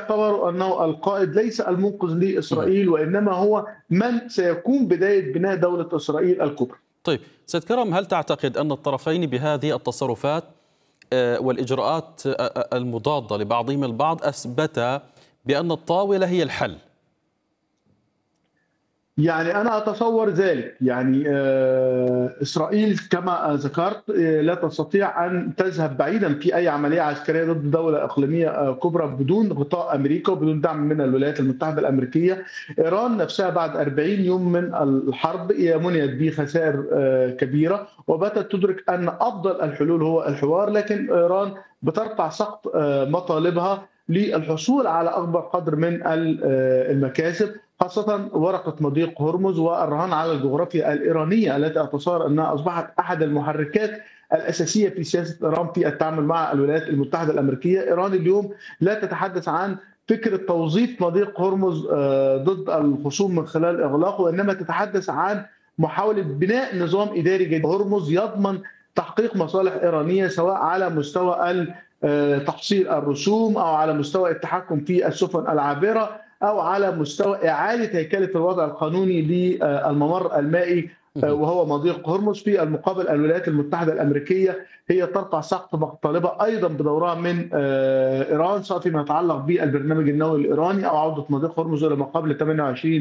يعتبر أنه القائد ليس المنقذ لإسرائيل، وإنما هو من سيكون بداية بناء دولة إسرائيل الكبرى. طيب سيد كرم، هل تعتقد أن الطرفين بهذه التصرفات والإجراءات المضادة لبعضهم البعض أثبت بأن الطاولة هي الحل؟ يعني أنا أتصور ذلك. يعني إسرائيل كما ذكرت لا تستطيع أن تذهب بعيدا في أي عملية عسكرية ضد دولة إقليمية كبرى بدون غطاء أمريكا وبدون دعم من الولايات المتحدة الأمريكية. إيران نفسها بعد 40 يوم من الحرب منيت بخسائر كبيرة، وباتت تدرك أن أفضل الحلول هو الحوار، لكن إيران بترفع سقف مطالبها للحصول على أكبر قدر من المكاسب، خاصة ورقة مضيق هرمز والرهان على الجغرافيا الإيرانية التي أتصور أنها أصبحت أحد المحركات الأساسية في سياسة إيران في التعامل مع الولايات المتحدة الأمريكية. إيران اليوم لا تتحدث عن فكرة توظيف مضيق هرمز ضد الخصوم من خلال إغلاقه، وإنما تتحدث عن محاولة بناء نظام إداري جديد هرمز يضمن تحقيق مصالح إيرانية، سواء على مستوى تحصيل الرسوم أو على مستوى التحكم في السفن العابرة أو على مستوى إعادة هيكلة الوضع القانوني للممر المائي وهو مضيق هرمز. في المقابل الولايات المتحدة الأمريكية هي ترفع سقف مطالبها أيضا بدورها من إيران، سواء فيما يتعلق بالبرنامج النووي الإيراني أو عودة مضيق هرمز إلى ما قبل 28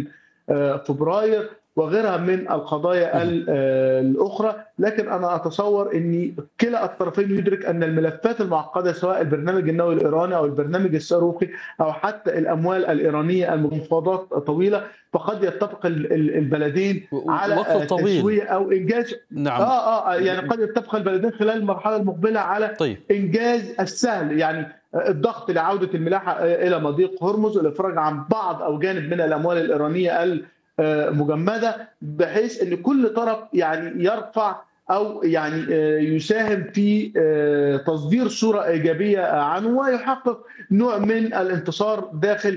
فبراير وغيرها من القضايا الأخرى. لكن أنا أتصور أن كلا الطرفين يدرك أن الملفات المعقدة، سواء البرنامج النووي الإيراني أو البرنامج الصاروخي أو حتى الأموال الإيرانية، المفاوضات طويلة، فقد يتفق البلدين على تسوية أو إنجاز. نعم. يعني قد يتفق البلدين خلال المرحلة المقبلة على إنجاز السهل، يعني الضغط لعودة الملاحة إلى مضيق هرمز، الإفراج عن بعض أو جانب من الأموال الإيرانية مجمدة، بحيث ان كل طرف يعني يرفع او يعني يساهم في تصدير صورة ايجابية عنه ويحقق نوع من الانتصار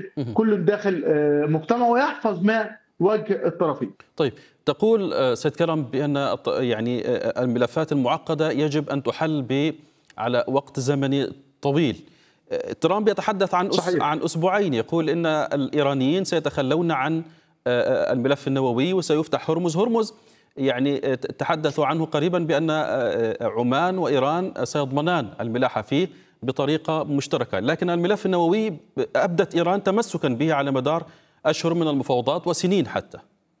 داخل مجتمع ويحفظ ما وجه الطرفين. طيب، تقول سيد كرم بأن يعني الملفات المعقدة يجب أن تحل على وقت زمني طويل. ترامب يتحدث عن أسبوعين، يقول إن الإيرانيين سيتخلون عن الملف النووي وسيفتح هرمز يعني تحدثوا عنه قريبا بأن عمان وإيران سيضمنان الملاحة فيه بطريقة مشتركة، لكن الملف النووي أبدت إيران تمسكا به على مدار أشهر من المفاوضات وسنين حتى.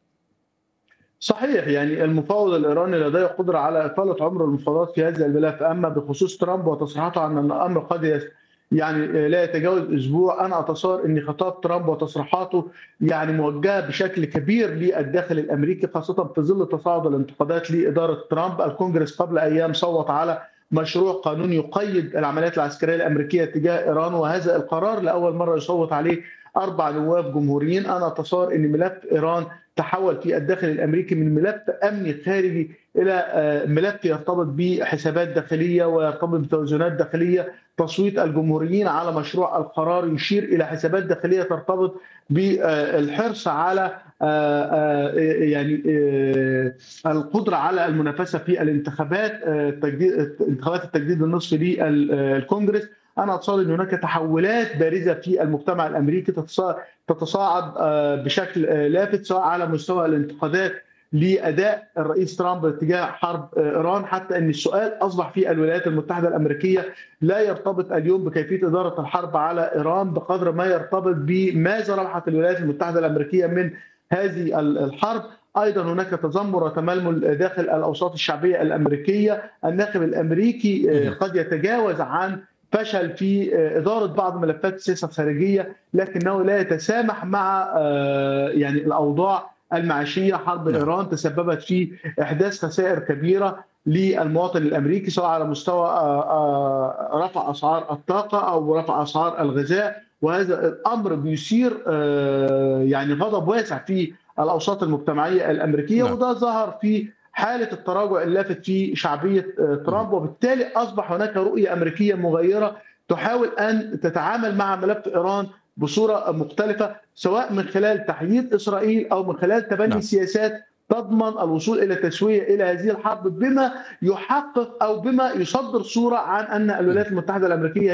صحيح، يعني المفاوض الإيراني لديه قدرة على إطالة عمر المفاوضات في هذا الملف. أما بخصوص ترامب وتصريحاته عن أن الأمر قد يعني لا يتجاوز اسبوع، انا اتصور ان خطاب ترامب وتصريحاته يعني موجهه بشكل كبير للداخل الامريكي، خاصه في ظل تصاعد الانتقادات لاداره ترامب. الكونجرس قبل ايام صوت على مشروع قانون يقيد العمليات العسكريه الامريكيه تجاه ايران، وهذا القرار لاول مره يصوت عليه 4 نواب جمهوريين. انا اتصور ان ملف ايران تحول في الداخل الامريكي من ملف امني خارجي الى ملف يرتبط بحسابات داخليه ويرتبط بتوازنات داخليه. تصويت الجمهوريين على مشروع القرار يشير الى حسابات داخليه ترتبط بالحرص على يعني القدره على المنافسه في الانتخابات، انتخابات التجديد النصفي للكونجرس. انا اتصور ان هناك تحولات بارزه في المجتمع الامريكي تتصاعد بشكل لافت، سواء على مستوى الانتقادات لاداء الرئيس ترامب تجاه حرب ايران، حتى ان السؤال اصبح في الولايات المتحده الامريكيه لا يرتبط اليوم بكيفيه اداره الحرب على ايران بقدر ما يرتبط بماذا ربحت الولايات المتحده الامريكيه من هذه الحرب. ايضا هناك تذمر وتململ داخل الاوساط الشعبيه الامريكيه. الناخب الامريكي قد يتجاوز عن فشل في إدارة بعض ملفات السياسة الخارجية، لكنه لا يتسامح مع يعني الأوضاع المعيشية. حرب إيران تسببت في إحداث خسائر كبيرة للمواطن الأمريكي، سواء على مستوى رفع أسعار الطاقة أو رفع أسعار الغذاء، وهذا الأمر بيثير يعني غضب واسع في الأوساط المجتمعية الأمريكية. وده ظهر في حالة التراجع اللافت في شعبية ترامب، وبالتالي أصبح هناك رؤية أمريكية مغيرة تحاول أن تتعامل مع ملف إيران بصورة مختلفة، سواء من خلال تحييد إسرائيل أو من خلال تبني سياسات تضمن الوصول إلى تسوية إلى هذه الحرب، بما يحقق أو بما يصدر صورة عن أن الولايات المتحدة الأمريكية